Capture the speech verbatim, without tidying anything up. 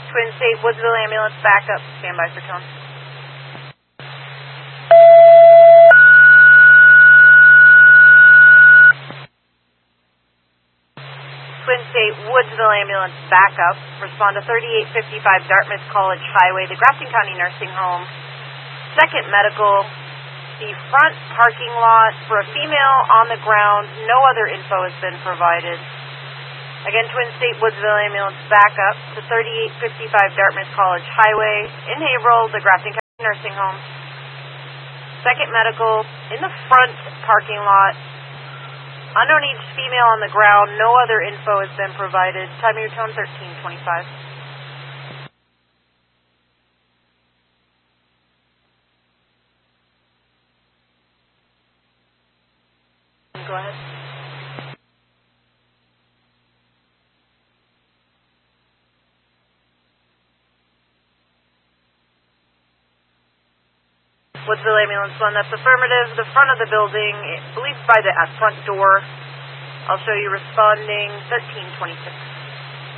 Twin State, Woodsville ambulance, backup, stand by for tone. Twin State, Woodsville ambulance, backup, respond to thirty-eight fifty-five Dartmouth College Highway, the Grafton County Nursing Home. Second medical, the front parking lot for a female on the ground. No other info has been provided. Again, Twin State, Woodsville ambulance, backup to thirty-eight fifty-five Dartmouth College Highway in Haverhill, the Grafton County Nursing Home. Second medical, in the front parking lot. Unknown age female on the ground. No other info has been provided. Time of your tone, thirteen twenty-five. Go ahead. Woodsville ambulance one, that's affirmative. The front of the building, I believe by the uh, front door. I'll show you responding thirteen twenty-six.